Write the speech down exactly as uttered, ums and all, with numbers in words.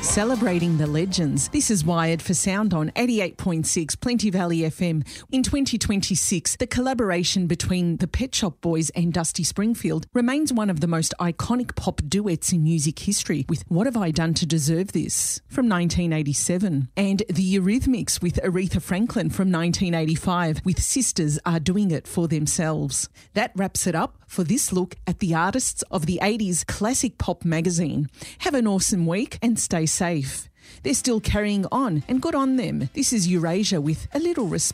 Celebrating the legends. This is Wired for Sound on eighty-eight point six Plenty Valley F M. In twenty twenty-six, the collaboration between the Pet Shop Boys and Dusty Springfield remains one of the most iconic pop duets in music history, with What Have I Done to Deserve This from nineteen eighty-seven, and the Eurythmics with Aretha Franklin from nineteen eighty-five with Sisters Are Doing It For Themselves. That wraps it up for this look at the artists of the eighties classic pop magazine. Have an awesome week and stay safe. They're still carrying on, and good on them. This is Eurasia with A Little Respect.